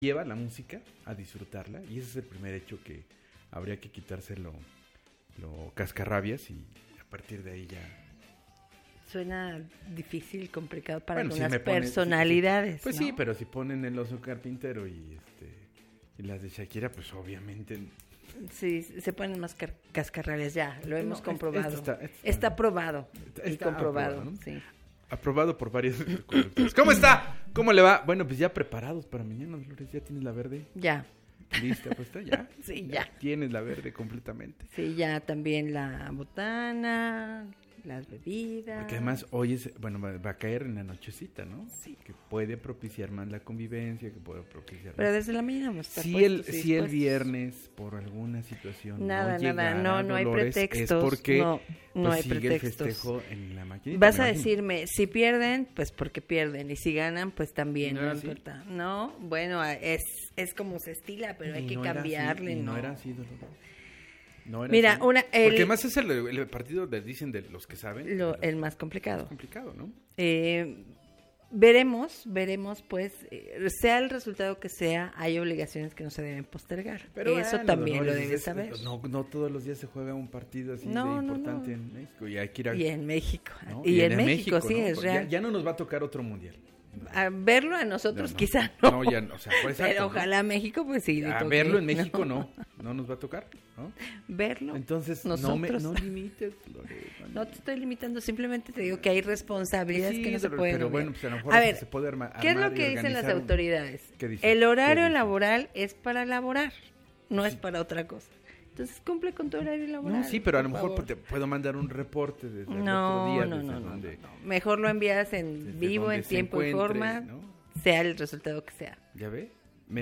lleva la música a disfrutarla, y ese es el primer hecho que habría que quitarse lo cascarrabias, y a partir de ahí ya... Suena difícil, complicado para Bueno, algunas personalidades. Pues ¿no? sí, pero si ponen El Oso Carpintero y las de Shakira, pues obviamente... Sí, se ponen más cascarrabias, ya, lo hemos comprobado. Está probado y comprobado, aprobado, ¿no? sí. Aprobado por varios conductores. ¿Cómo está? ¿Cómo le va? Bueno, pues ya preparados para mañana, Dolores. ¿Ya tienes la verde? Ya. ¿Lista, puesta? ¿Ya? Sí, ya. Tienes la verde completamente. Sí, ya también la botana, las bebidas. Porque además hoy va a caer en la nochecita, ¿no? Sí. Que puede propiciar más la convivencia, que puede propiciar Pero más. desde la mañana vamos a estar Si el viernes, por alguna situación, nada, no hay Dolores, pretextos. es porque no hay sigue pretextos. el festejo en la maquinita. Vas a decirme, si pierden, pues porque pierden, y si ganan, pues también, ¿No no era así? importa. No, bueno, es como se estila, pero hay que cambiarle, ¿no? No era así, Dolores. No era Mira, así. porque además es el partido, dicen, de los que saben. el más complicado. Es complicado, ¿no? Veremos, pues, sea el resultado que sea, hay obligaciones que no se deben postergar. Pero eso bueno, también Dolores, lo debes saber. No todos los días se juega un partido así No, de importante en México. Y hay que ir Y en México. ¿no? Y en México, sí, ¿no? es real. Ya no nos va a tocar otro mundial. A verlo a nosotros No. quizá no. No, ya no, o sea, pues, exacto, pero ojalá ¿no? México, pues sí. A verlo en México no nos va a tocar, ¿no? Verlo. Entonces, nosotros. no limites, Lore, No te estoy limitando, simplemente te digo que hay responsabilidades sí, que no se pueden pero olvidar. bueno, pues a lo mejor A ver, se puede armar. ¿qué es lo que dicen las autoridades? ¿Qué dicen? El horario ¿Qué dicen? laboral es para laborar, no es para otra cosa. Entonces cumple con tu horario laboral. No, sí, pero a lo por mejor favor. te puedo mandar un reporte desde el No. otro día. No. Mejor lo envías en Desde vivo, donde en se tiempo y encuentre, forma, ¿no? sea el resultado que sea. ¿Ya ve?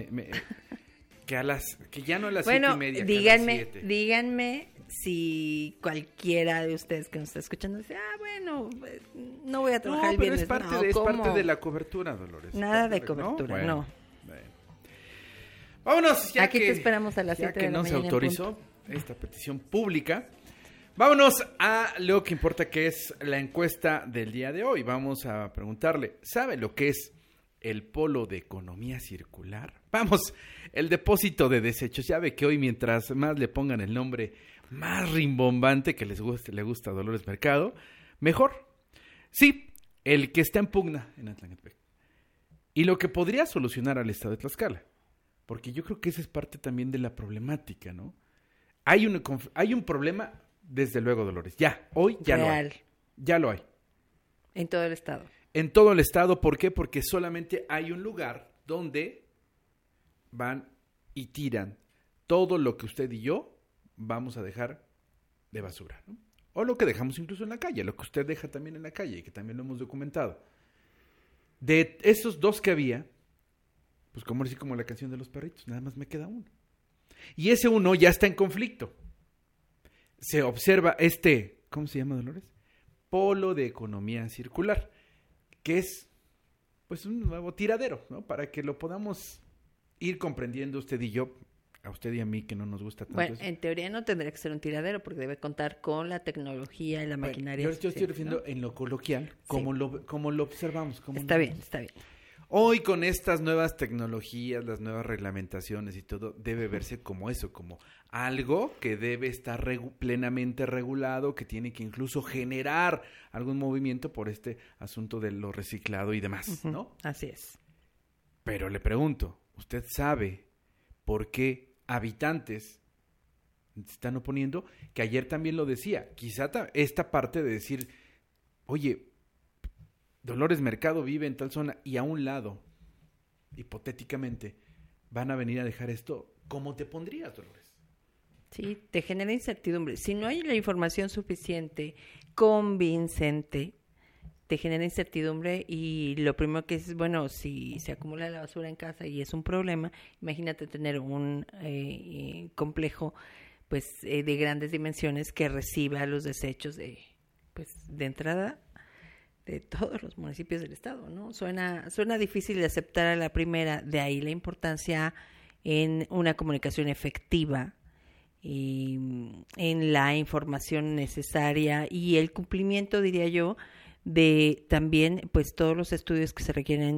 Que ya no a las 7:30. Bueno, que a las 7. díganme si cualquiera de ustedes que nos está escuchando dice, bueno, no voy a trabajar el pero viernes. es parte, No, es ¿cómo? parte de la cobertura, Dolores. Nada de cobertura, no. Bueno. Vámonos, Aquí te esperamos a las 7 de la no mañana. se autorizó esta petición pública. Vámonos a lo que importa, que es la encuesta del día de hoy. Vamos a preguntarle, ¿sabe lo que es el polo de economía circular? Vamos, el depósito de desechos. Ya ve que hoy, mientras más le pongan el nombre más rimbombante que le gusta a Dolores Mercado, mejor. Sí, el que está en pugna en Atlanepec. Y lo que podría solucionar al estado de Tlaxcala. Porque yo creo que esa es parte también de la problemática, ¿no? Hay un problema, desde luego, Dolores. Hoy ya Real. lo hay. Ya lo hay. En todo el estado. En todo el estado, ¿por qué? Porque solamente hay un lugar donde van y tiran todo lo que usted y yo vamos a dejar de basura, ¿no? O lo que dejamos incluso en la calle, lo que usted deja también en la calle, y que también lo hemos documentado. De esos dos que había, pues como decir, como la canción de los perritos, nada más me queda uno. Y ese uno ya está en conflicto. Se observa ¿cómo se llama, Dolores? Polo de economía circular, que es pues un nuevo tiradero, ¿no? Para que lo podamos ir comprendiendo usted y yo, a usted y a mí, que no nos gusta tanto. Bueno, eso. en teoría no tendría que ser un tiradero porque debe contar con la tecnología y la maquinaria. Yo estoy refiriendo, ¿no?, en lo coloquial, como lo observamos. Está bien. Hoy, con estas nuevas tecnologías, las nuevas reglamentaciones y todo, debe verse como eso, como algo que debe estar plenamente regulado, que tiene que incluso generar algún movimiento por este asunto de lo reciclado y demás, ¿no? Así es. Pero le pregunto, ¿usted sabe por qué habitantes se están oponiendo? Que ayer también lo decía, quizá esta parte de decir, oye, Dolores Mercado vive en tal zona y a un lado, hipotéticamente, van a venir a dejar esto. ¿Cómo te pondrías, Dolores? Sí, te genera incertidumbre. Si no hay la información suficiente, convincente, te genera incertidumbre y lo primero que es, bueno, si se acumula la basura en casa y es un problema, imagínate tener un complejo pues de grandes dimensiones que reciba los desechos de entrada de todos los municipios del estado, ¿no? Suena difícil de aceptar a la primera, de ahí la importancia en una comunicación efectiva y en la información necesaria y el cumplimiento, diría yo, de también pues todos los estudios que se requieren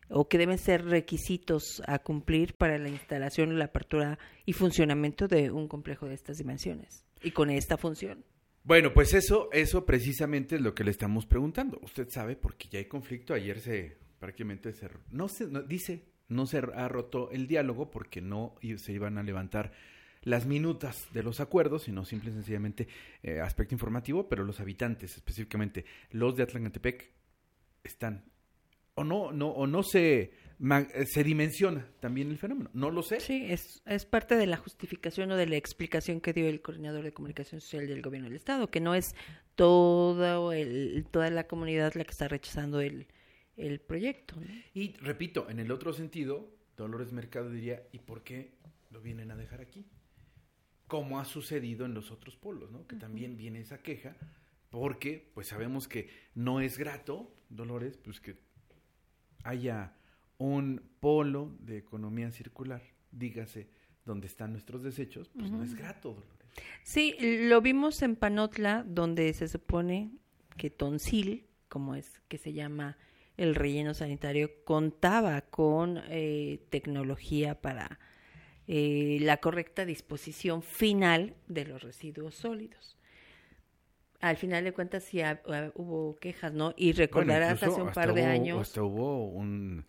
o que deben ser requisitos a cumplir para la instalación, la apertura y funcionamiento de un complejo de estas dimensiones y con esta función. Bueno, pues eso precisamente es lo que le estamos preguntando. Usted sabe, porque ya hay conflicto. Ayer prácticamente no se ha roto el diálogo porque no se iban a levantar las minutas de los acuerdos, sino simple y sencillamente aspecto informativo, pero los habitantes, específicamente los de Atlacantepec, están o no se dimensiona también el fenómeno. No lo sé. Sí, es parte de la justificación o de la explicación que dio el coordinador de comunicación social del gobierno del estado, que no es toda la comunidad la que está rechazando el proyecto, ¿no? Y repito, en el otro sentido, Dolores Mercado diría, ¿y por qué lo vienen a dejar aquí? Como ha sucedido en los otros polos, ¿no? Que también viene esa queja, porque pues sabemos que no es grato, Dolores, pues que haya un polo de economía circular, dígase, donde están nuestros desechos, pues no es grato, Dolores. Sí, lo vimos en Panotla, donde se supone que Tonsil, como es que se llama el relleno sanitario, contaba con tecnología para la correcta disposición final de los residuos sólidos. Al final de cuentas sí hubo quejas, ¿no? Y recordarás hace un par de años... Hasta hubo un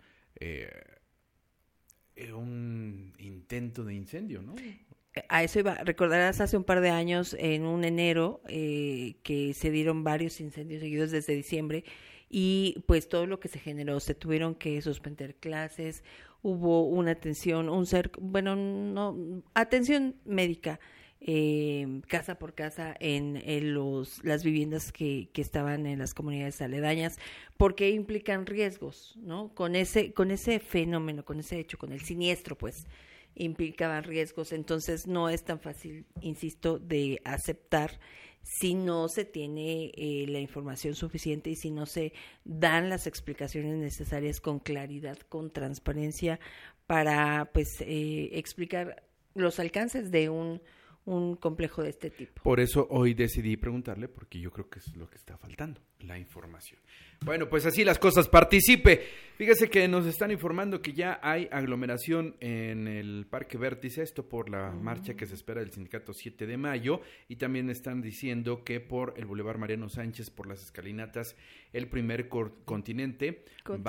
intento de incendio, ¿no? A eso iba. Recordarás hace un par de años, en un enero, que se dieron varios incendios seguidos desde diciembre, y pues todo lo que se generó, se tuvieron que suspender clases, hubo una atención, atención médica, casa por casa en las viviendas que estaban en las comunidades aledañas, porque implican riesgos, ¿no? Con ese fenómeno, con ese hecho, con el siniestro, pues, implicaban riesgos. Entonces no es tan fácil, insisto, de aceptar si no se tiene la información suficiente y si no se dan las explicaciones necesarias con claridad, con transparencia, para pues explicar los alcances de un complejo de este tipo. Por eso hoy decidí preguntarle, porque yo creo que es lo que está faltando, la información. Bueno, pues así las cosas, participe. Fíjese que nos están informando que ya hay aglomeración en el Parque Vértice, esto por la marcha que se espera del sindicato 7 de mayo, y también están diciendo que por el Boulevard Mariano Sánchez, por las escalinatas, el primer contingente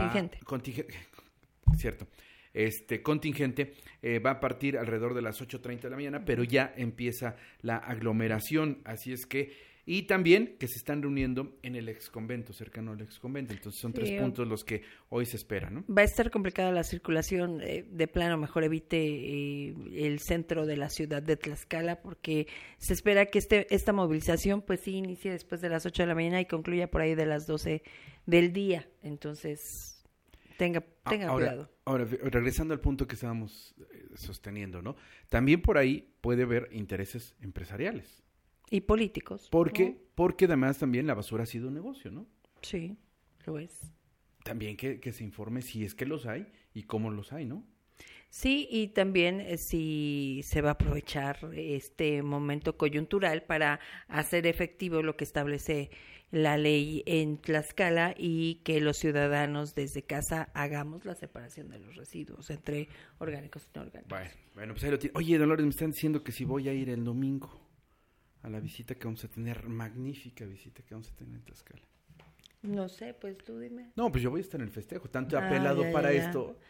va a partir alrededor de las 8:30 de la mañana, pero ya empieza la aglomeración, así es que, y también que se están reuniendo en el exconvento, cercano al exconvento, entonces son 3 puntos los que hoy se esperan, ¿no? Va a estar complicada la circulación, de plano mejor evite el centro de la ciudad de Tlaxcala, porque se espera que esta movilización pues sí inicie después de las 8 de la mañana y concluya por ahí de las 12 del día, entonces... Tenga cuidado. Ahora, regresando al punto que estábamos sosteniendo, ¿no? También por ahí puede haber intereses empresariales. Y políticos. Porque además también la basura ha sido un negocio, ¿no? Sí, lo es. También que se informe si es que los hay y cómo los hay, ¿no? Sí, y también si se va a aprovechar este momento coyuntural para hacer efectivo lo que establece la ley en Tlaxcala y que los ciudadanos desde casa hagamos la separación de los residuos entre orgánicos y no orgánicos. Bueno, pues ahí lo tiene. Oye, Dolores, me están diciendo que si voy a ir el domingo a la visita que vamos a tener, magnífica visita que vamos a tener en Tlaxcala. No sé, pues tú dime. No, pues yo voy a estar en el festejo, tanto he apelado para esto.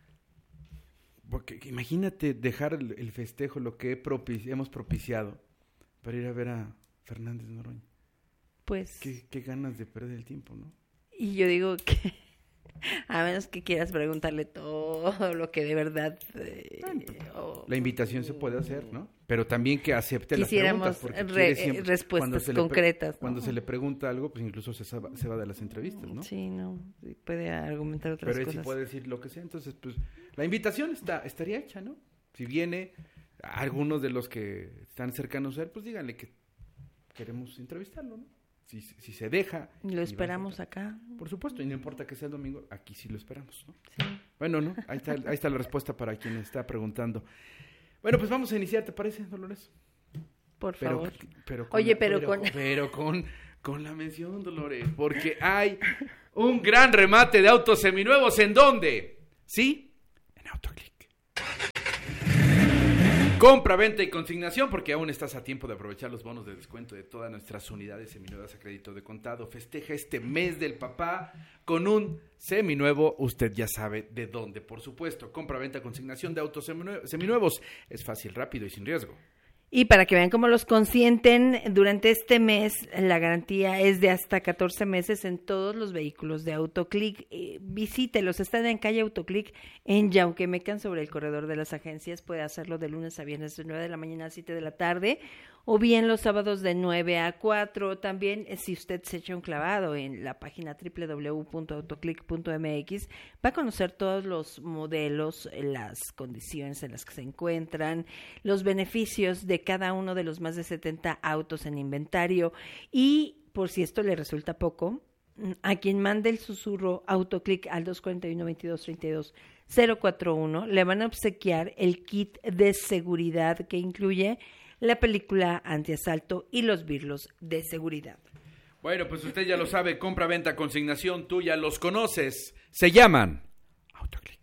Porque imagínate dejar el festejo, lo que hemos propiciado, para ir a ver a Fernández Noroña. Pues... Qué ganas de perder el tiempo, ¿no? Y yo digo que, a menos que quieras preguntarle todo lo que de verdad... la invitación se puede hacer, ¿no? Pero también que acepte las preguntas. Quisiéramos respuestas concretas. Cuando se le pregunta algo, pues incluso se va de las entrevistas, ¿no? Sí, no, puede argumentar otras cosas. Pero él sí puede decir lo que sea, entonces, pues, la invitación estaría hecha, ¿no? Si viene algunos de los que están cercanos a él, pues díganle que queremos entrevistarlo, ¿no? Si se deja. Lo esperamos acá. Por supuesto, y no importa que sea el domingo, aquí sí lo esperamos, ¿no? Sí. Bueno, ¿no? Ahí está la respuesta para quien está preguntando. Bueno, pues vamos a iniciar, ¿te parece, Dolores? Por favor. Pero con la mención, Dolores, porque hay Un gran remate de autos seminuevos. ¿En dónde? ¿Sí? En Autoclick. Compra, venta y consignación, porque aún estás a tiempo de aprovechar los bonos de descuento de todas nuestras unidades seminuevas a crédito de contado. Festeja este mes del papá con un seminuevo. Usted ya sabe de dónde, por supuesto. Compra, venta, consignación de autos seminuevos. Es fácil, rápido y sin riesgo. Y para que vean cómo los consienten, durante este mes la garantía es de hasta 14 meses en todos los vehículos de Autoclick. Visítelos, están en calle Autoclick en Yauquemecan, sobre el corredor de las agencias. Puede hacerlo de lunes a viernes de 9 de la mañana a 7 de la tarde, o bien los sábados de 9 a 4. También, si usted se echa un clavado en la página www.autoclick.mx, va a conocer todos los modelos, las condiciones en las que se encuentran, los beneficios de cada uno de los más de 70 autos en inventario. Y por si esto le resulta poco, a quien mande el susurro Autoclick al 241-2232-041 le van a obsequiar el kit de seguridad que incluye la película antiasalto y los birlos de seguridad. Bueno, pues usted ya lo sabe, compra, venta, consignación, tú ya los conoces. Se llaman Autoclick.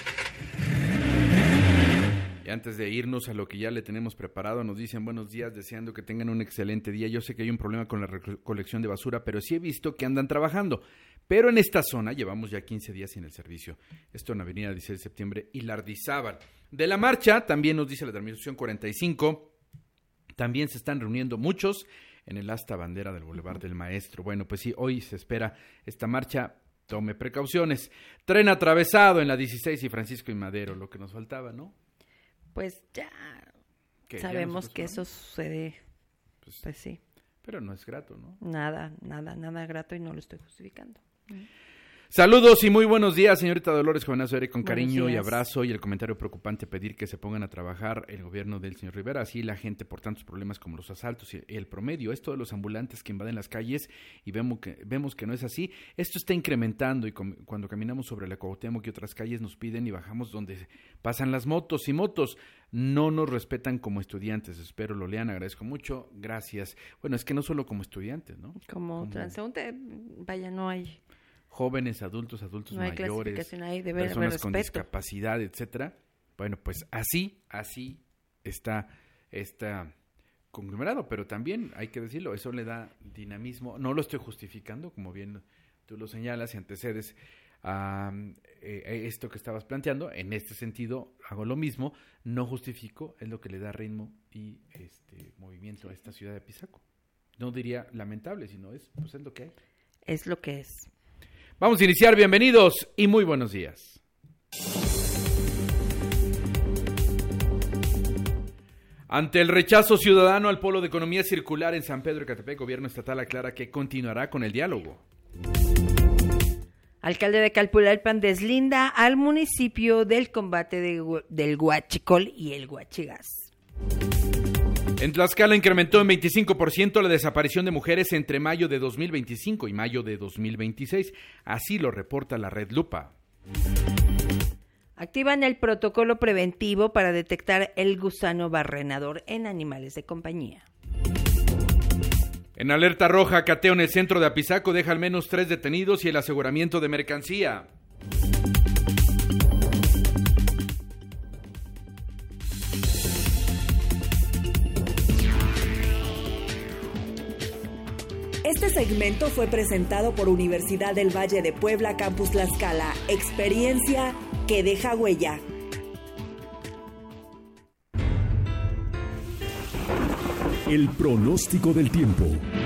Y antes de irnos a lo que ya le tenemos preparado, nos dicen buenos días, deseando que tengan un excelente día. Yo sé que hay un problema con la recolección de basura, pero sí he visto que andan trabajando. Pero en esta zona llevamos ya 15 días sin el servicio. Esto en Avenida 16 de Septiembre y Lardizábal. De la marcha, también nos dice la terminación 45, también se están reuniendo muchos en el asta bandera del Boulevard del Maestro. Bueno, pues sí, hoy se espera esta marcha. Tome precauciones. Tren atravesado en la 16 y Francisco y Madero, lo que nos faltaba, ¿no? Pues ya sabemos que eso sucede, pues sí. Pero no es grato, ¿no? Nada grato y no lo estoy justificando. Saludos y muy buenos días, señorita Dolores Jovenazo Ere, con cariño y días. abrazo. Y el comentario preocupante, pedir que se pongan a trabajar el gobierno del señor Rivera, así la gente por tantos problemas como los asaltos y el promedio, esto de los ambulantes que invaden las calles y vemos que no es así. Esto está incrementando y cuando caminamos sobre la Cuauhtémoc y otras calles nos piden y bajamos donde pasan las motos y motos. No nos respetan como estudiantes, espero lo lean, agradezco mucho, gracias. Bueno, es que no solo como estudiantes, ¿no? Como transeúnte, vaya, no hay... Jóvenes, adultos no hay mayores, personas con discapacidad, etcétera. Bueno, pues así está conglomerado, pero también hay que decirlo, eso le da dinamismo. No lo estoy justificando, como bien tú lo señalas y antecedes a esto que estabas planteando. En este sentido, hago lo mismo, no justifico, es lo que le da ritmo y movimiento a esta ciudad de Apizaco. No diría lamentable, sino es lo que hay. Es lo que es. Vamos a iniciar, bienvenidos y muy buenos días. Ante el rechazo ciudadano al polo de economía circular en San Pedro Ecatepec, gobierno estatal aclara que continuará con el diálogo. Alcalde de Calpulalpan deslinda al municipio del combate del huachicol y el huachigas. En Tlaxcala incrementó en 25% la desaparición de mujeres entre mayo de 2025 y mayo de 2026. Así lo reporta la Red Lupa. Activan el protocolo preventivo para detectar el gusano barrenador en animales de compañía. En alerta roja, cateo en el centro de Apizaco deja al menos 3 detenidos y el aseguramiento de mercancía. Este segmento fue presentado por Universidad del Valle de Puebla, Campus Tlaxcala. Experiencia que deja huella. El pronóstico del tiempo.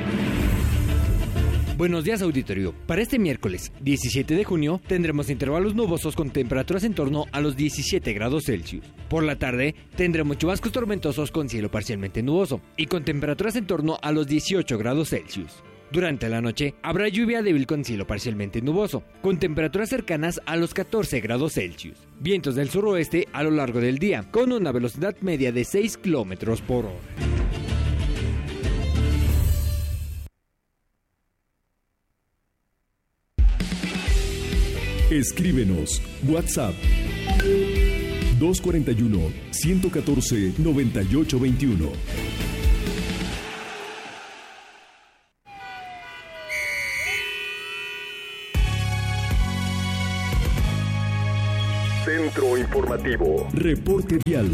Buenos días, auditorio. Para este miércoles 17 de junio tendremos intervalos nubosos con temperaturas en torno a los 17 grados Celsius. Por la tarde tendremos chubascos tormentosos con cielo parcialmente nuboso y con temperaturas en torno a los 18 grados Celsius. Durante la noche habrá lluvia débil con cielo parcialmente nuboso, con temperaturas cercanas a los 14 grados Celsius. Vientos del suroeste a lo largo del día, con una velocidad media de 6 kilómetros por hora. Escríbenos, WhatsApp 241-114-9821. Centro Informativo. Reporte vial.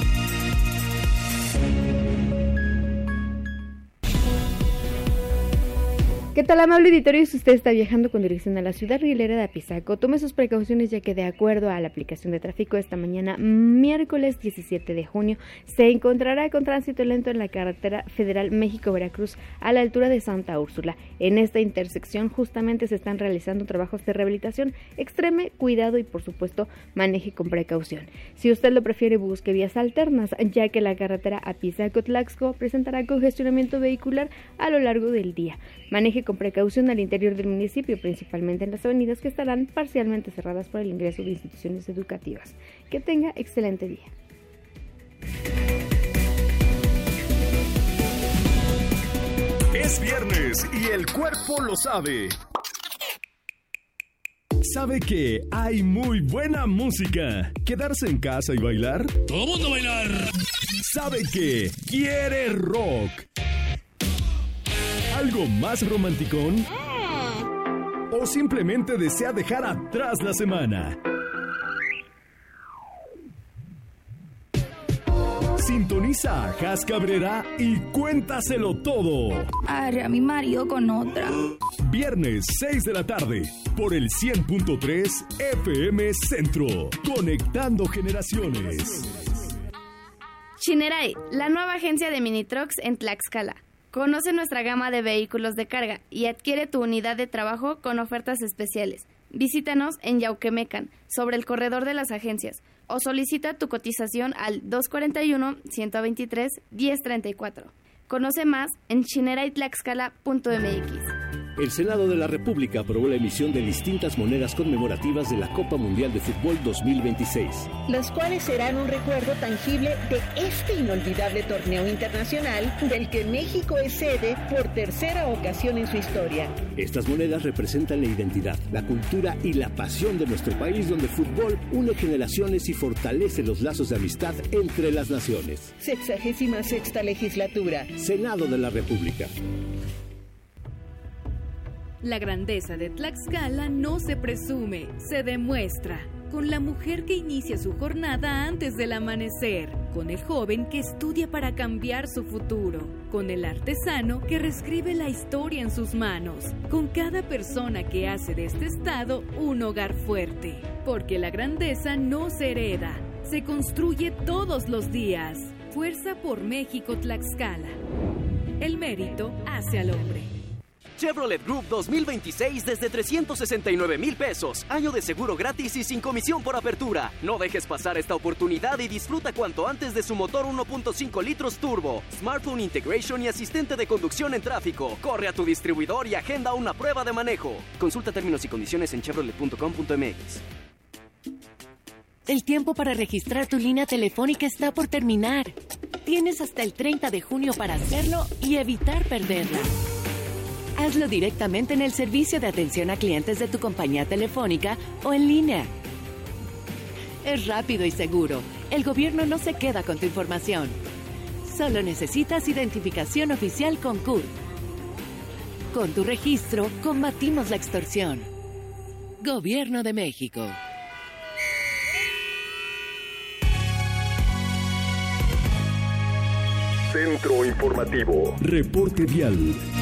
¿Qué tal, amable auditorio? Si usted está viajando con dirección a la ciudad rielera de Apizaco, tome sus precauciones, ya que de acuerdo a la aplicación de tráfico esta mañana, miércoles 17 de junio, se encontrará con tránsito lento en la carretera federal México-Veracruz a la altura de Santa Úrsula. En esta intersección justamente se están realizando trabajos de rehabilitación. Extreme cuidado y, por supuesto, maneje con precaución. Si usted lo prefiere, busque vías alternas, ya que la carretera Apizaco-Tlaxco presentará congestionamiento vehicular a lo largo del día. Maneje con precaución al interior del municipio, principalmente en las avenidas que estarán parcialmente cerradas por el ingreso de instituciones educativas. Que tenga excelente día. Es viernes y el cuerpo lo sabe. ¿Sabe que hay muy buena música? ¿Quedarse en casa y bailar? ¡Todo mundo a bailar! ¿Sabe que quiere rock? ¿Algo más romanticón? ¿O simplemente desea dejar atrás la semana? Sintoniza a Jas Cabrera y cuéntaselo todo. Arre a mi marido con otra. Viernes 6 de la tarde, por el 100.3 FM Centro. Conectando generaciones. Shinerai, la nueva agencia de mini trucks en Tlaxcala. Conoce nuestra gama de vehículos de carga y adquiere tu unidad de trabajo con ofertas especiales. Visítanos en Yauquemecan, sobre el corredor de las agencias, o solicita tu cotización al 241-123-1034. Conoce más en shineraytlaxcala.mx. El Senado de la República aprobó la emisión de distintas monedas conmemorativas de la Copa Mundial de Fútbol 2026. Las cuales serán un recuerdo tangible de este inolvidable torneo internacional del que México es sede por tercera ocasión en su historia. Estas monedas representan la identidad, la cultura y la pasión de nuestro país, donde el fútbol une generaciones y fortalece los lazos de amistad entre las naciones. 66ª legislatura. Senado de la República. La grandeza de Tlaxcala no se presume, se demuestra. Con la mujer que inicia su jornada antes del amanecer, con el joven que estudia para cambiar su futuro, con el artesano que reescribe la historia en sus manos, con cada persona que hace de este estado un hogar fuerte. Porque la grandeza no se hereda, se construye todos los días. Fuerza por México, Tlaxcala. El mérito hace al hombre. Chevrolet Group 2026 desde 369,000 pesos. Año de seguro gratis y sin comisión por apertura. No dejes pasar esta oportunidad y disfruta cuanto antes de su motor 1.5 litros turbo, smartphone integration y asistente de conducción en tráfico. Corre a tu distribuidor y agenda una prueba de manejo. Consulta términos y condiciones en chevrolet.com.mx. El tiempo para registrar tu línea telefónica está por terminar. Tienes hasta el 30 de junio para hacerlo y evitar perderla. Hazlo directamente en el servicio de atención a clientes de tu compañía telefónica o en línea. Es rápido y seguro. El gobierno no se queda con tu información. Solo necesitas identificación oficial con CURP. Con tu registro, combatimos la extorsión. Gobierno de México. Centro Informativo. Reporte vial.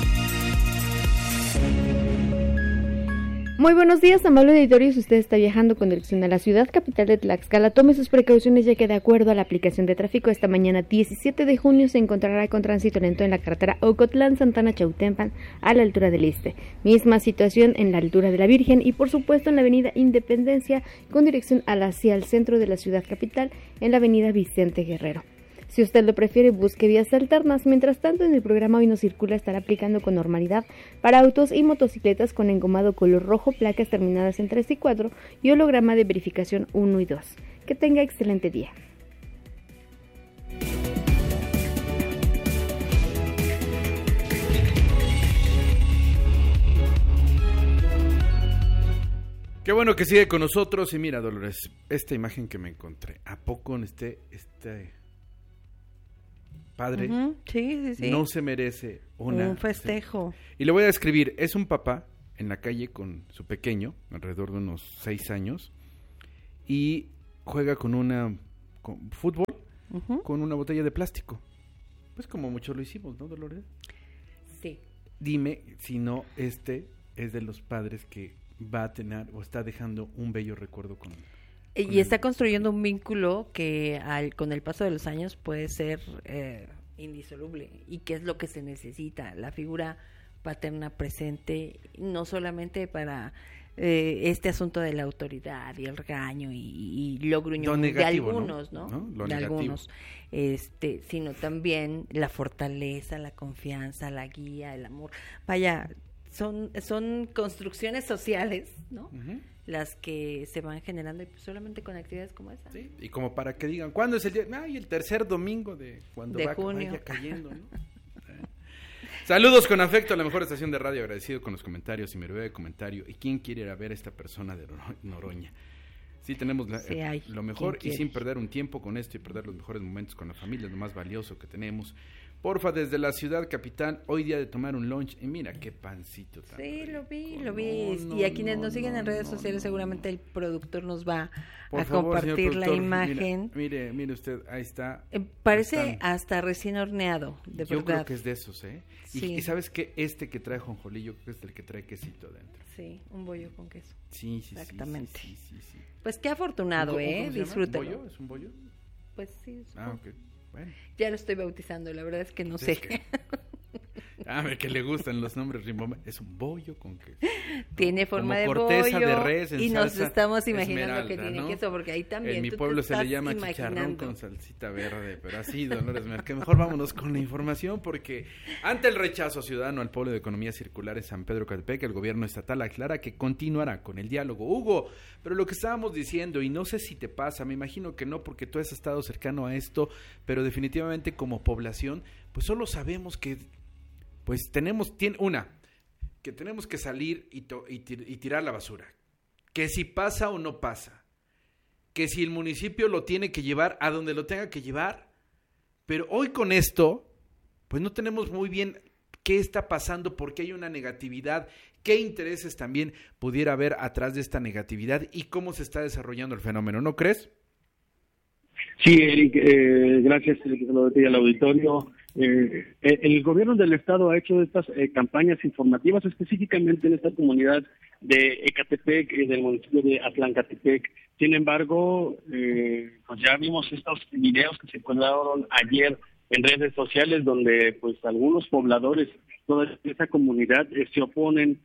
Muy buenos días, amable auditorio. Si usted está viajando con dirección a la ciudad capital de Tlaxcala, tome sus precauciones, ya que de acuerdo a la aplicación de tráfico, esta mañana 17 de junio se encontrará con tránsito lento en la carretera Ocotlán-Santana-Chautempan a la altura del Iste. Misma situación en la altura de la Virgen y por supuesto en la avenida Independencia con dirección hacia el centro de la ciudad capital en la avenida Vicente Guerrero. Si usted lo prefiere, busque vías alternas. Mientras tanto, en el programa Hoy No Circula estará aplicando con normalidad para autos y motocicletas con engomado color rojo, placas terminadas en 3 y 4 y holograma de verificación 1 y 2. Que tenga excelente día. Qué bueno que sigue con nosotros. Y mira, Dolores, esta imagen que me encontré, ¿a poco en este padre sí. no se merece un festejo? Y le voy a describir, es un papá en la calle con su pequeño, alrededor de unos 6 años, y juega con fútbol con una botella de plástico. Pues como muchos lo hicimos, ¿no, Dolores? Sí. Dime si no es de los padres que va a tener o está dejando un bello recuerdo con y está construyendo un vínculo que con el paso de los años puede ser indisoluble, y que es lo que se necesita, la figura paterna presente, no solamente para este asunto de la autoridad y el regaño y lo gruñón de algunos, ¿no? Lo de negativo. algunos, sino también la fortaleza, la confianza, la guía, el amor. Vaya, son construcciones sociales, ¿no? Las que se van generando, y pues solamente con actividades como esa. Sí, y como para que digan, ¿cuándo es el día? El tercer domingo de cuando junio. Vaya cayendo, ¿no? Saludos con afecto a la mejor estación de radio, agradecido con los comentarios y mi breve comentario. ¿Y quién quiere ir a ver a esta persona de Noroña? Sí, tenemos lo mejor y sin perder un tiempo con esto y perder los mejores momentos con la familia, lo más valioso que tenemos. Porfa, desde la ciudad capital, hoy día de tomar un lunch, y mira qué pancito tan rico. Lo vi, y a quienes nos siguen en redes sociales, seguramente el productor nos va por a favor, compartir la imagen. Mire usted, ahí está. Parece hasta recién horneado, de verdad. Yo creo que es de esos, Sí. Y ¿sabes qué? Este que trae jonjolí, yo creo que es el que trae quesito adentro. Sí, un bollo con queso. Sí. Exactamente. Sí. Pues qué afortunado, ¿Cómo se llama? Disfrútalo. ¿Un bollo? ¿Es un bollo? Pues sí. Ok. Bueno. Ya lo estoy bautizando, la verdad es que no sé. Que le gustan los nombres rimbombantes. Es un bollo con queso. Tiene forma de corteza bollo. De res en y nos estamos imaginando esmeralda, que tiene ¿no? queso, porque ahí también. En mi tú pueblo te se le estás llama imaginando. chicharrón con salsita verde, pero así, Dolores Mercado. Mejor vámonos con la información, porque ante el rechazo ciudadano al Polo de Economía Circular en San Pedro Catepec, el gobierno estatal aclara que continuará con el diálogo. Hugo, pero lo que estábamos diciendo, y no sé si te pasa, me imagino que no, porque tú has estado cercano a esto, pero definitivamente como población, pues solo sabemos que pues tenemos que salir y tirar la basura. Que si pasa o no pasa. Que si el municipio lo tiene que llevar a donde lo tenga que llevar. Pero hoy con esto, pues no tenemos muy bien qué está pasando, por qué hay una negatividad, qué intereses también pudiera haber atrás de esta negatividad y cómo se está desarrollando el fenómeno, ¿no crees? Sí, Eric, gracias al auditorio. El gobierno del estado ha hecho estas campañas informativas específicamente en esta comunidad de Ecatepec, del municipio de Atlancatepec. Sin embargo, pues ya vimos estos videos que se colgaron ayer en redes sociales donde pues algunos pobladores de toda esta comunidad se oponen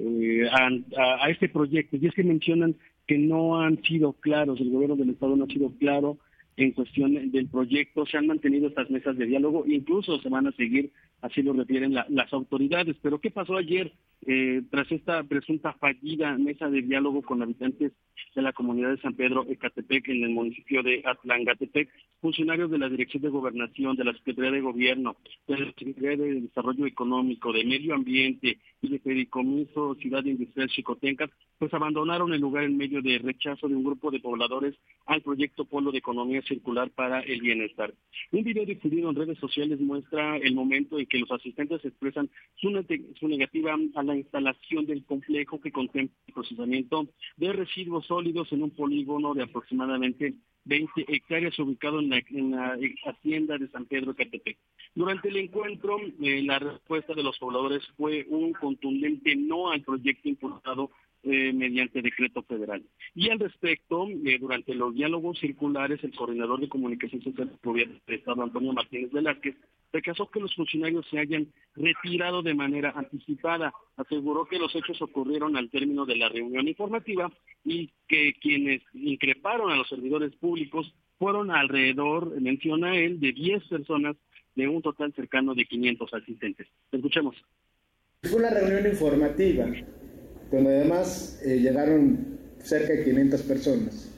a este proyecto, y es que mencionan que no han sido claros, el gobierno del estado no ha sido claro en cuestión del proyecto. Se han mantenido estas mesas de diálogo, incluso se van a seguir, así lo refieren las autoridades. Pero ¿qué pasó ayer tras esta presunta fallida mesa de diálogo con habitantes de la comunidad de San Pedro Ecatepec en el municipio de Atlancatepec? Funcionarios de la Dirección de Gobernación, de la Secretaría de Gobierno, de la Secretaría de Desarrollo Económico, de Medio Ambiente y de Fideicomiso Ciudad Industrial Xicotencas, pues abandonaron el lugar en medio de rechazo de un grupo de pobladores al proyecto Polo de Economía Circular para el Bienestar. Un video difundido en redes sociales muestra el momento en que los asistentes expresan su negativa a la instalación del complejo que contempla el procesamiento de residuos sólidos en un polígono de aproximadamente 20 hectáreas ubicado en la hacienda de San Pedro Ecatepec. Durante el encuentro, la respuesta de los pobladores fue un contundente no al proyecto impulsado mediante decreto federal. Y al respecto, durante los diálogos circulares, el coordinador de comunicación social del gobierno del estado, Antonio Martínez Velázquez, rechazó que los funcionarios se hayan retirado de manera anticipada. Aseguró que los hechos ocurrieron al término de la reunión informativa y que quienes increparon a los servidores públicos fueron alrededor, menciona él, de 10 personas de un total cercano de 500 asistentes. Escuchemos. Fue una reunión informativa, donde además llegaron cerca de 500 personas.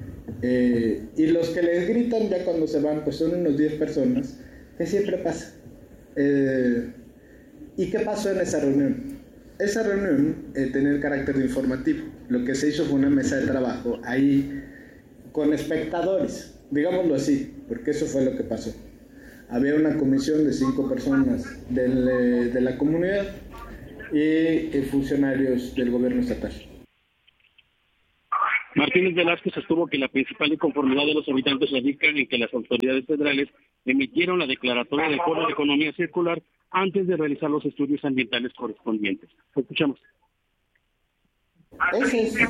Y los que les gritan ya cuando se van, pues son unos 10 personas, que siempre pasa. ¿Y qué pasó en esa reunión? Esa reunión tenía el carácter de informativo. Lo que se hizo fue una mesa de trabajo ahí con espectadores, digámoslo así, porque eso fue lo que pasó. Había una comisión de 5 personas de la comunidad y funcionarios del gobierno estatal. Martínez Velázquez sostuvo que la principal inconformidad de los habitantes radica en que las autoridades federales emitieron la declaratoria del Foro de Economía Circular antes de realizar los estudios ambientales correspondientes. Escuchamos. Ese es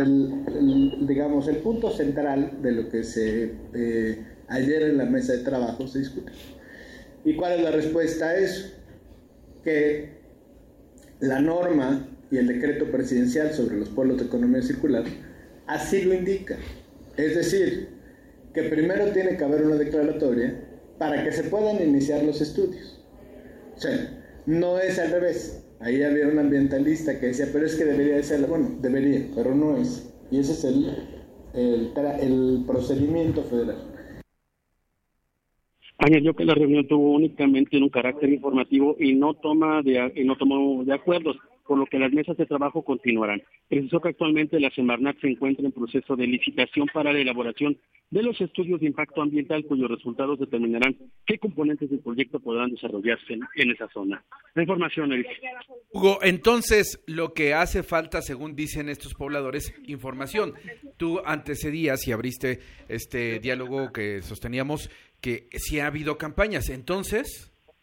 el punto central de lo que ayer en la mesa de trabajo se discute. ¿Y cuál es la respuesta a eso? Que la norma y el decreto presidencial sobre los polos de economía circular así lo indica. Es decir, que primero tiene que haber una declaratoria para que se puedan iniciar los estudios. O sea, no es al revés. Ahí había un ambientalista que decía, pero es que debería de ser, bueno, debería, pero no es. Y ese es el procedimiento federal. Añadió que la reunión tuvo únicamente un carácter informativo y no tomó de acuerdos, por lo que las mesas de trabajo continuarán. Precisó que actualmente la Semarnat se encuentra en proceso de licitación para la elaboración de los estudios de impacto ambiental, cuyos resultados determinarán qué componentes del proyecto podrán desarrollarse en esa zona. La información, Eric. Hugo, entonces lo que hace falta, según dicen estos pobladores, información. Tú antecedías y abriste este diálogo que sosteníamos, que sí ha habido campañas. Entonces...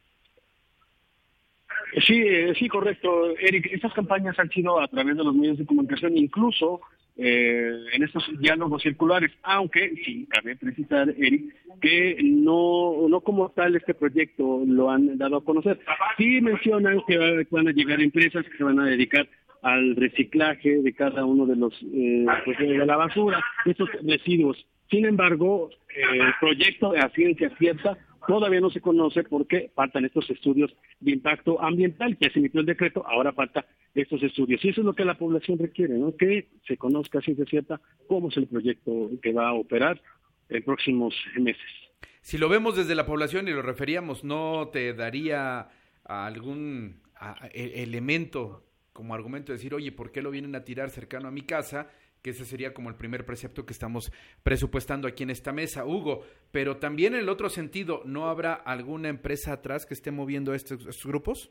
Sí, correcto, Eric. Estas campañas han sido a través de los medios de comunicación, incluso en estos diálogos circulares, aunque sí cabe precisar, Eric, que no como tal este proyecto lo han dado a conocer. Sí mencionan que van a llegar empresas que se van a dedicar al reciclaje de cada uno de los de la basura, de estos residuos. Sin embargo, el proyecto a ciencia cierta todavía no se conoce porque faltan estos estudios de impacto ambiental. Ya se emitió el decreto, ahora falta estos estudios. Y eso es lo que la población requiere, ¿no? Que se conozca a ciencia cierta cómo es el proyecto que va a operar en próximos meses. Si lo vemos desde la población y lo referíamos, ¿no te daría algún elemento como argumento de decir, oye, ¿por qué lo vienen a tirar cercano a mi casa? Que ese sería como el primer precepto que estamos presupuestando aquí en esta mesa, Hugo. Pero también en el otro sentido, ¿no habrá alguna empresa atrás que esté moviendo estos grupos?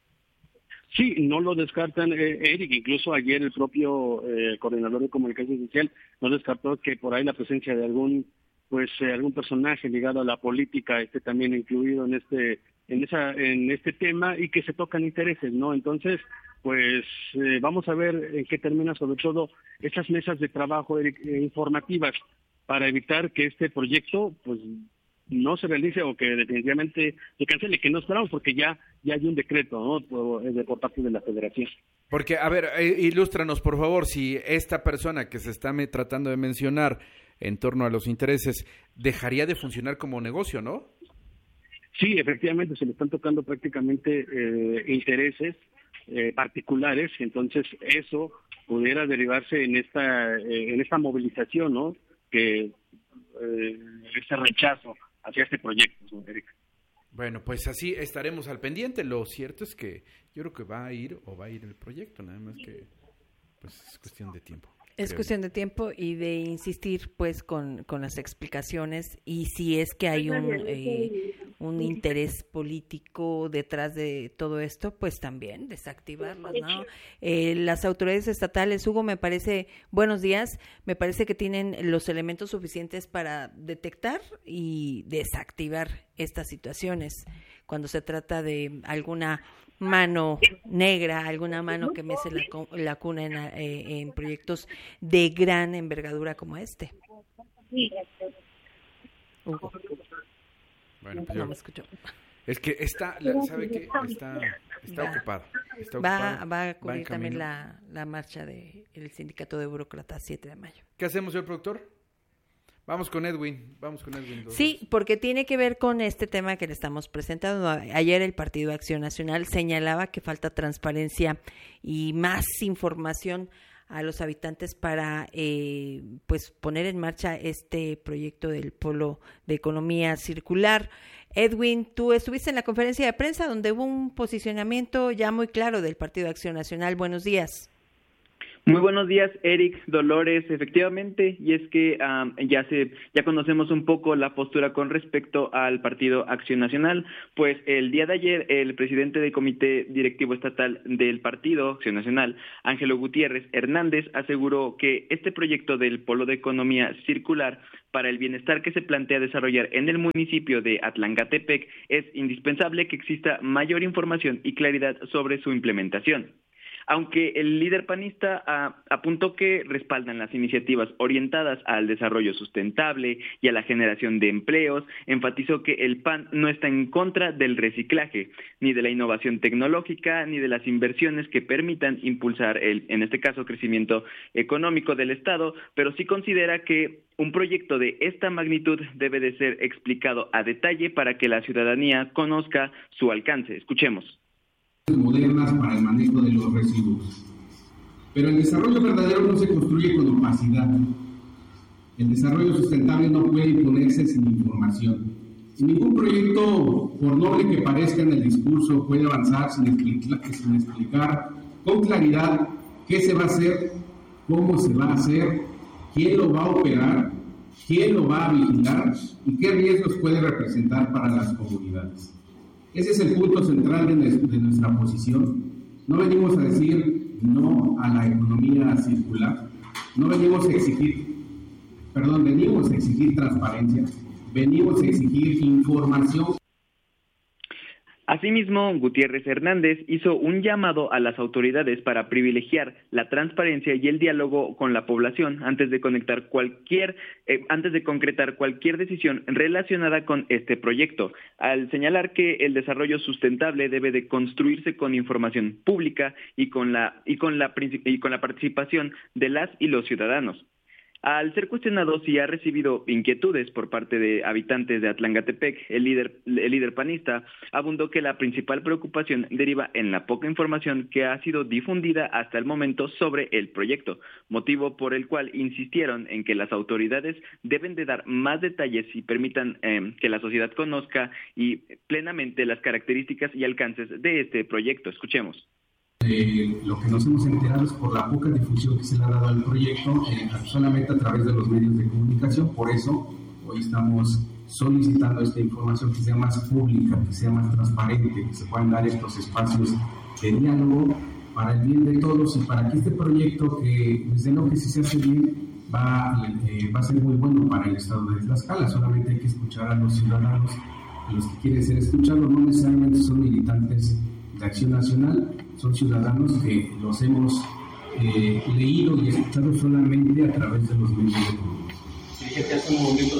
Sí, no lo descartan, Eric. Incluso ayer el propio coordinador de comunicación social no descartó que por ahí la presencia de algún personaje ligado a la política esté también incluido en este tema y que se tocan intereses, ¿no? Entonces, pues vamos a ver en qué termina, sobre todo estas mesas de trabajo informativas, para evitar que este proyecto pues no se realice o que definitivamente se cancele, que no esperamos porque ya hay un decreto, ¿no? por parte de la Federación. Porque, a ver, ilústranos por favor, si esta persona que se está tratando de mencionar en torno a los intereses dejaría de funcionar como negocio, ¿no? Sí, efectivamente, se le están tocando prácticamente intereses particulares, entonces eso pudiera derivarse en esta movilización, ¿no? Que este rechazo hacia este proyecto, ¿no, Eric? Bueno, pues así estaremos al pendiente. Lo cierto es que yo creo que va a ir el proyecto, nada más que pues es cuestión de tiempo. Es cuestión de tiempo y de insistir pues con las explicaciones, y si es que hay un interés político detrás de todo esto, pues también desactivarlos, ¿no? Las autoridades estatales, Hugo, buenos días, me parece que tienen los elementos suficientes para detectar y desactivar estas situaciones cuando se trata de alguna mano negra, alguna mano que mece la cuna en proyectos de gran envergadura como este. Hugo. Bueno, pues no me escuchó. Es que ¿sabe qué? Está ocupado. Va a cubrir también la marcha del Sindicato de Burócratas 7 de mayo. ¿Qué hacemos, señor productor? Vamos con Edwin. Sí, porque tiene que ver con este tema que le estamos presentando. Ayer el Partido Acción Nacional señalaba que falta transparencia y más información a los habitantes para pues poner en marcha este proyecto del Polo de Economía Circular. Edwin, tú estuviste en la conferencia de prensa donde hubo un posicionamiento ya muy claro del Partido Acción Nacional. Buenos días. Muy buenos días, Eric, Dolores, efectivamente, y es que ya conocemos un poco la postura con respecto al Partido Acción Nacional, pues el día de ayer el presidente del Comité Directivo Estatal del Partido Acción Nacional, Ángelo Gutiérrez Hernández, aseguró que este proyecto del Polo de Economía Circular para el bienestar que se plantea desarrollar en el municipio de Atlangatepec es indispensable que exista mayor información y claridad sobre su implementación. Aunque el líder panista apuntó que respaldan las iniciativas orientadas al desarrollo sustentable y a la generación de empleos, enfatizó que el PAN no está en contra del reciclaje, ni de la innovación tecnológica, ni de las inversiones que permitan impulsar en este caso, crecimiento económico del Estado, pero sí considera que un proyecto de esta magnitud debe de ser explicado a detalle para que la ciudadanía conozca su alcance. Escuchemos. Modernas para el manejo de los residuos. Pero el desarrollo verdadero no se construye con opacidad. El desarrollo sustentable no puede imponerse sin información. Ningún proyecto, por noble que parezca en el discurso, puede avanzar sin explicar con claridad qué se va a hacer, cómo se va a hacer, quién lo va a operar, quién lo va a vigilar y qué riesgos puede representar para las comunidades. Ese es el punto central de nuestra posición. No venimos a decir no a la economía circular, venimos a exigir transparencia, venimos a exigir información. Asimismo, Gutiérrez Hernández hizo un llamado a las autoridades para privilegiar la transparencia y el diálogo con la población antes de concretar cualquier decisión relacionada con este proyecto, al señalar que el desarrollo sustentable debe de construirse con información pública y con la participación de las y los ciudadanos. Al ser cuestionado si ha recibido inquietudes por parte de habitantes de Atlangatepec, el líder panista abundó que la principal preocupación deriva en la poca información que ha sido difundida hasta el momento sobre el proyecto, motivo por el cual insistieron en que las autoridades deben de dar más detalles y permitan que la sociedad conozca y plenamente las características y alcances de este proyecto. Escuchemos. Lo que nos hemos enterado es por la poca difusión que se le ha dado al proyecto, solamente a través de los medios de comunicación. Por eso hoy estamos solicitando esta información que sea más pública, que sea más transparente, que se puedan dar estos espacios de diálogo para el bien de todos y para que este proyecto, que desde luego que si se hace bien va a ser muy bueno para el estado de Tlaxcala. Solamente hay que escuchar a los ciudadanos, a los que quieren ser escuchados. No necesariamente son militantes de Acción Nacional, son ciudadanos que los hemos leído y escuchado solamente a través de los medios de comunicación.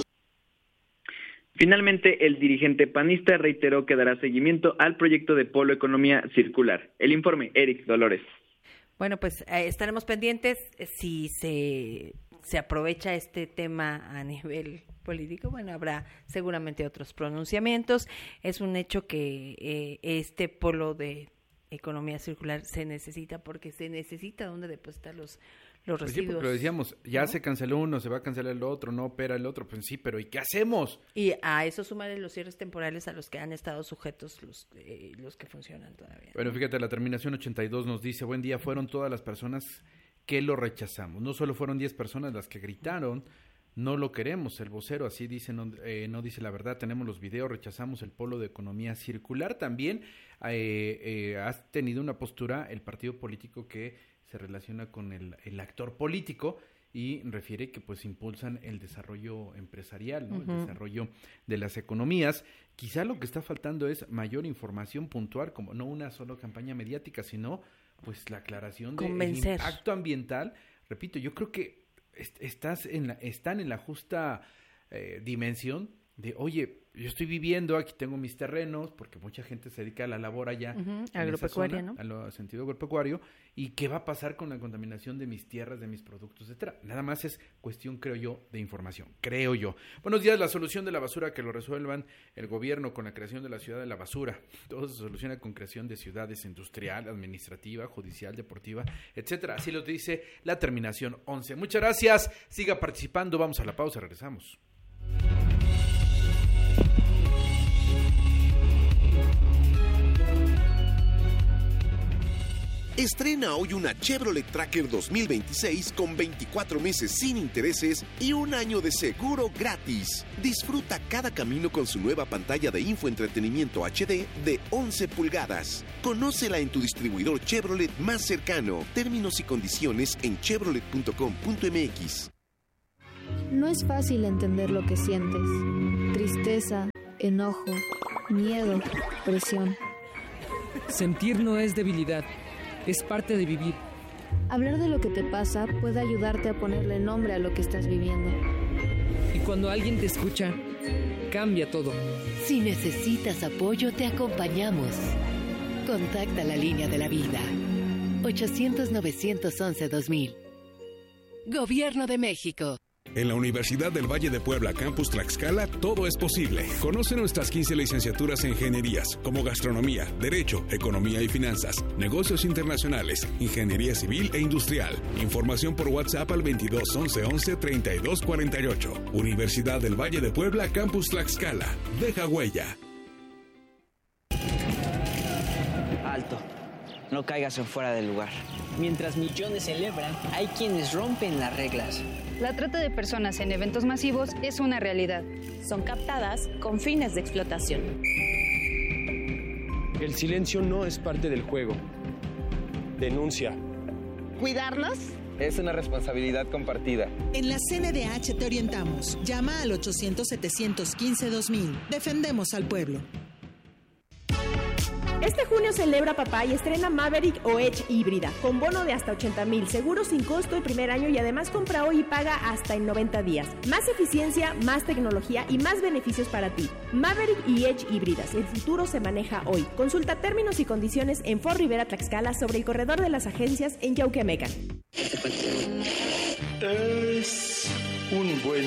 Finalmente, el dirigente panista reiteró que dará seguimiento al proyecto de Polo Economía Circular. El informe, Eric, Dolores. Bueno, pues estaremos pendientes si se aprovecha este tema a nivel político. Bueno, habrá seguramente otros pronunciamientos. Es un hecho que este polo de economía circular se necesita, porque se necesita donde depositar los residuos. Sí, porque lo decíamos, ya ¿no? Se canceló uno, se va a cancelar el otro, no opera el otro, pues sí, pero ¿y qué hacemos? Y a eso sumarle los cierres temporales a los que han estado sujetos los que funcionan todavía. Bueno, fíjate, la terminación 82 nos dice: buen día, fueron todas las personas que lo rechazamos. No solo fueron 10 personas las que gritaron, no lo queremos. El vocero así dice, no dice la verdad. Tenemos los videos, rechazamos el polo de economía circular. También ha tenido una postura el partido político que se relaciona con el actor político y refiere que pues impulsan el desarrollo empresarial, ¿no? Uh-huh. El desarrollo de las economías. Quizá lo que está faltando es mayor información puntual, como no una sola campaña mediática, sino pues la aclaración del impacto ambiental. Repito, yo creo que están en la justa dimensión de, oye, yo estoy viviendo, aquí tengo mis terrenos, porque mucha gente se dedica a la labor allá, agropecuaria, ¿no? Al sentido agropecuario, y qué va a pasar con la contaminación de mis tierras, de mis productos, etcétera. Nada más es cuestión, creo yo, de información, creo yo. Buenos días, la solución de la basura que lo resuelvan el gobierno con la creación de la ciudad de la basura. Todo se soluciona con creación de ciudades industrial, administrativa, judicial, deportiva, etcétera. Así lo dice la terminación 11. Muchas gracias, siga participando, vamos a la pausa, regresamos. Estrena hoy una Chevrolet Tracker 2026 con 24 meses sin intereses y un año de seguro gratis. Disfruta cada camino con su nueva pantalla de infoentretenimiento HD de 11 pulgadas. Conócela en tu distribuidor Chevrolet más cercano. Términos y condiciones en chevrolet.com.mx. No es fácil entender lo que sientes. Tristeza, enojo, miedo, presión. Sentir no es debilidad, es parte de vivir. Hablar de lo que te pasa puede ayudarte a ponerle nombre a lo que estás viviendo. Y cuando alguien te escucha, cambia todo. Si necesitas apoyo, te acompañamos. Contacta la línea de la vida. 800-911-2000. Gobierno de México. En la Universidad del Valle de Puebla, Campus Tlaxcala, todo es posible. Conoce nuestras 15 licenciaturas en ingenierías, como gastronomía, derecho, economía y finanzas, negocios internacionales, ingeniería civil e industrial. Información por WhatsApp al 22 11 11 32 48. Universidad del Valle de Puebla, Campus Tlaxcala. Deja huella. Alto. No caigas en fuera del lugar. Mientras millones celebran, hay quienes rompen las reglas. La trata de personas en eventos masivos es una realidad. Son captadas con fines de explotación. El silencio no es parte del juego. Denuncia. ¿Cuidarnos? Es una responsabilidad compartida. En la CNDH te orientamos. Llama al 800-715-2000. Defendemos al pueblo. Este junio celebra papá y estrena Maverick o Edge híbrida, con bono de hasta 80,000, seguro sin costo el primer año y además compra hoy y paga hasta en 90 días. Más eficiencia, más tecnología y más beneficios para ti. Maverick y Edge híbridas, el futuro se maneja hoy. Consulta términos y condiciones en Ford Rivera Tlaxcala sobre el corredor de las agencias en Yauquemecan. Es un buen